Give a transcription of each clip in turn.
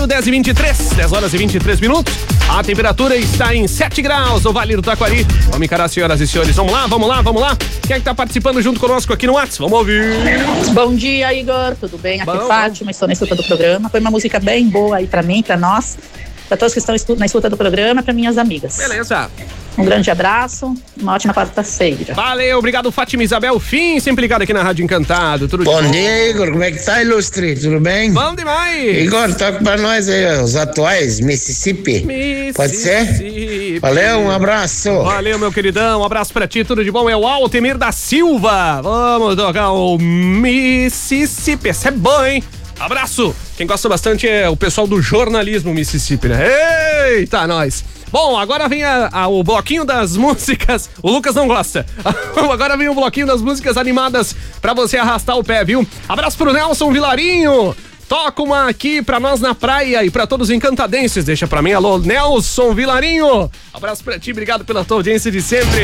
10 horas e 23 minutos. A temperatura está em 7 graus no Vale do Taquari. Vamos encarar, senhoras e senhores. Vamos lá. Quem é que tá participando junto conosco aqui no WhatsApp? Vamos ouvir. Bom dia, Igor. Tudo bem? Aqui é Fátima, estou na escuta do programa. Foi uma música bem boa aí pra mim, pra nós, pra todos que estão na escuta do programa, pra minhas amigas. Beleza. Um grande abraço, uma ótima quarta-feira. Valeu, obrigado, Fátima Isabel Fim, sempre ligado aqui na Rádio Encantado. Tudo bom dia, Igor, como é que tá, ilustre? Tudo bem? Bom demais. Igor, toca pra nós aí os atuais, Mississippi. Pode ser? Valeu, um abraço. Valeu, meu queridão, um abraço pra ti, tudo de bom. É o Altemir da Silva. Vamos tocar o Mississippi, esse é bom, hein? Abraço. Quem gosta bastante é o pessoal do jornalismo Mississippi, né? Eita, nós. Bom, agora vem o bloquinho das músicas. O Lucas não gosta. Agora vem o bloquinho das músicas animadas pra você arrastar o pé, viu? Abraço pro Nelson Vilarinho. Toca uma aqui pra nós na praia e pra todos os encantadenses. Deixa pra mim, alô, Nelson Vilarinho. Abraço pra ti, obrigado pela tua audiência de sempre.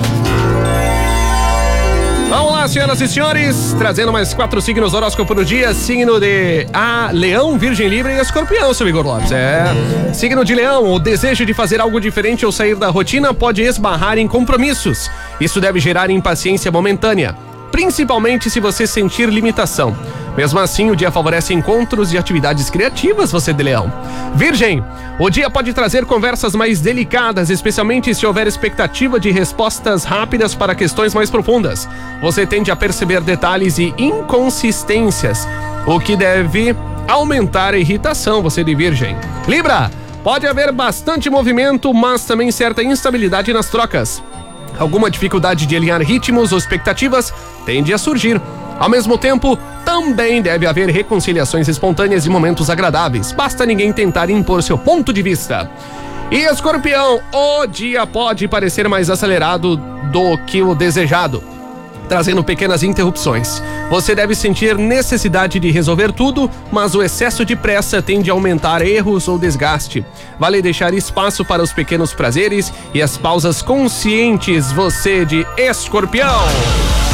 Vamos lá, senhoras e senhores, trazendo mais 4 signos do horóscopo do dia. Signo de Leão, Virgem, Libra e Escorpião, seu Igor Lopes. Signo de Leão, o desejo de fazer algo diferente ou sair da rotina pode esbarrar em compromissos. Isso deve gerar impaciência momentânea, principalmente se você sentir limitação. Mesmo assim, o dia favorece encontros e atividades criativas, você de Leão. Virgem, o dia pode trazer conversas mais delicadas, especialmente se houver expectativa de respostas rápidas para questões mais profundas. Você tende a perceber detalhes e inconsistências, o que deve aumentar a irritação, você de Virgem. Libra, pode haver bastante movimento, mas também certa instabilidade nas trocas. Alguma dificuldade de alinhar ritmos ou expectativas tende a surgir. Ao mesmo tempo, também deve haver reconciliações espontâneas e momentos agradáveis. Basta ninguém tentar impor seu ponto de vista. E Escorpião, o dia pode parecer mais acelerado do que o desejado, trazendo pequenas interrupções. Você deve sentir necessidade de resolver tudo, mas o excesso de pressa tende a aumentar erros ou desgaste. Vale deixar espaço para os pequenos prazeres e as pausas conscientes, você de Escorpião.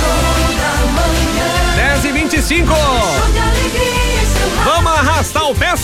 10h25. Vamos arrastar o pé,